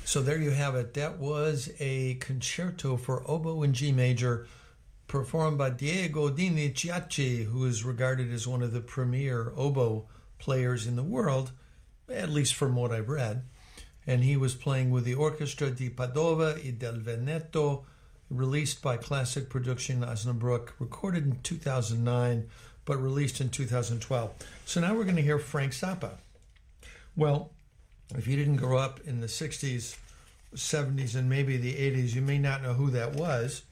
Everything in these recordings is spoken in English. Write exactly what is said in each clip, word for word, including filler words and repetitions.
So there you have it. That was a concerto for oboe in G major performed by Diego Dinichiacci, who is regarded as one of the premier oboe players in the world, at least from what I've read. And he was playing with the Orchestra di Padova e del Veneto, released by Classic Production Osnabrück, recorded in two thousand nine, but released in two thousand twelve. So now we're going to hear Frank Zappa. Well, if you didn't grow up in the sixties, seventies, and maybe the eighties, you may not know who that was,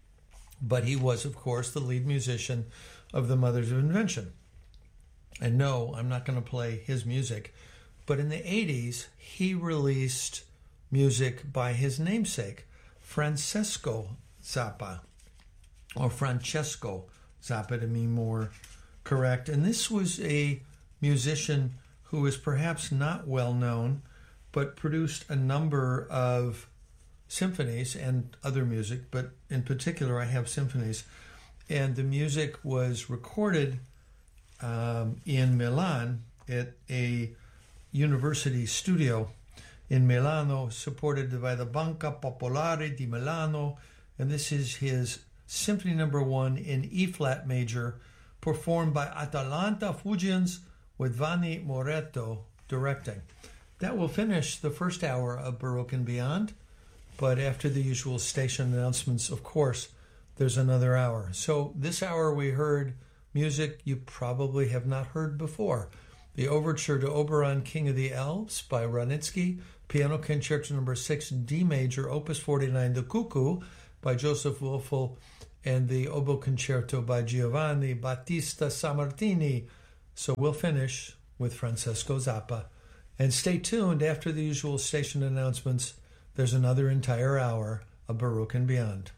but he was, of course, the lead musician of the Mothers of Invention. And no, I'm not going to play his music, but in the eighties, he released music by his namesake, Francesco Zappa, or Francesco Zappa to be more correct. And this was a musician who is perhaps not well known, but produced a number of symphonies and other music, but in particular I have symphonies. And the music was recorded um, in Milan at a university studio in Milano, supported by the Banca Popolare di Milano. And this is his Symphony Number One in E-flat major, performed by Atalanta Fugians with Vanni Moretto directing. That will finish the first hour of Baroque and Beyond, but after the usual station announcements, of course, there's another hour. So this hour we heard music you probably have not heard before. The Overture to Oberon, King of the Elves by Wranitzky, Piano Concerto Number six, D Major, Opus forty-nine, The Cuckoo by Joseph Wolfel, and the Oboe Concerto by Giovanni Battista Sammartini. So we'll finish with Francesco Zappa. And stay tuned after the usual station announcements. There's another entire hour of Baroque and Beyond.